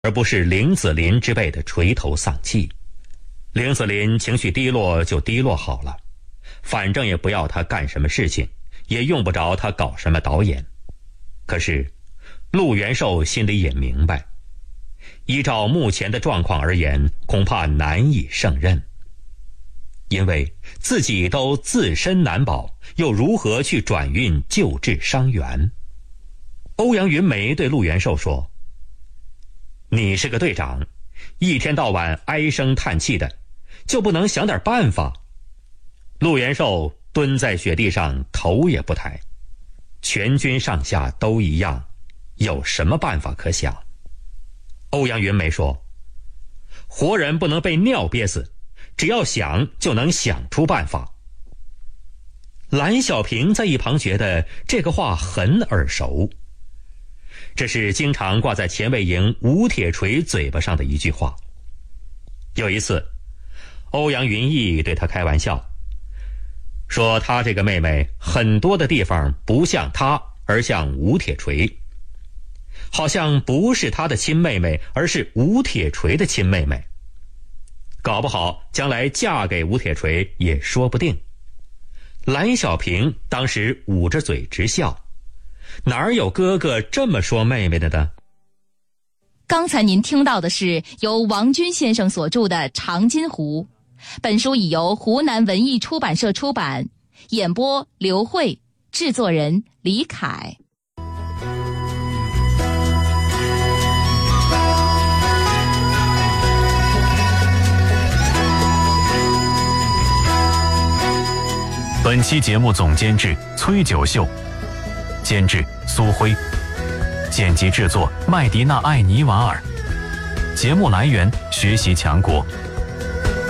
而不是凌子霖之辈的垂头丧气。凌子霖情绪低落就低落好了，反正也不要他干什么事情，也用不着他搞什么导演。可是陆元寿心里也明白，依照目前的状况而言，恐怕难以胜任。因为自己都自身难保，又如何去转运救治伤员？欧阳云梅对陆元寿说：“你是个队长，一天到晚唉声叹气的，就不能想点办法？”陆元寿蹲在雪地上，头也不抬。全军上下都一样，有什么办法可想？欧阳云梅说：“活人不能被尿憋死，只要想就能想出办法。”蓝小平在一旁觉得这个话很耳熟，这是经常挂在前卫营吴铁锤嘴巴上的一句话。有一次，欧阳云逸对他开玩笑，说他这个妹妹很多的地方不像他，而像吴铁锤，好像不是他的亲妹妹，而是吴铁锤的亲妹妹，搞不好将来嫁给吴铁锤也说不定。蓝小平当时捂着嘴直笑，哪有哥哥这么说妹妹的呢？ 刚才您听到的是由王军先生所著的《长津湖》，本书已由湖南文艺出版社出版，演播刘慧，制作人李凯。 本期节目总监制崔九秀，监制苏辉，剪辑制作麦迪娜·艾尼瓦尔，节目来源学习强国。